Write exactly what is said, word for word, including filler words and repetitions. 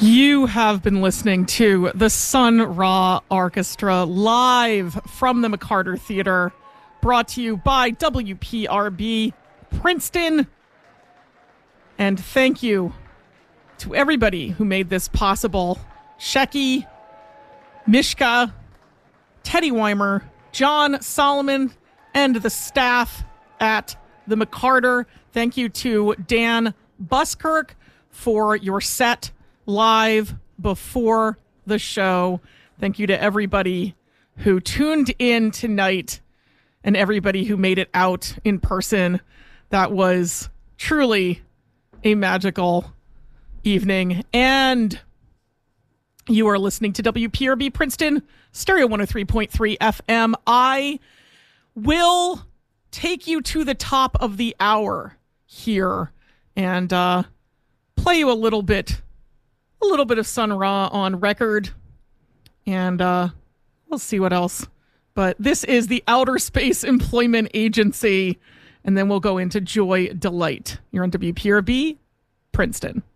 You have been listening to the Sun Ra Orchestra live from the McCarter Theater, brought to you by W P R B Princeton. And thank you to everybody who made this possible. Shecky, Mishka, Teddy Weimer, John Solomon, and the staff at the McCarter. Thank you to Dan Buskirk for your set live before the show. Thank you to everybody who tuned in tonight and everybody who made it out in person. That was truly a magical evening. And you are listening to W P R B Princeton, Stereo one oh three point three F M. I will take you to the top of the hour here and uh, play you a little bit A little bit of Sun Ra on record, and uh, we'll see what else. But this is the Outer Space Employment Agency, and then we'll go into Joy Delight. You're on W P R B, Princeton.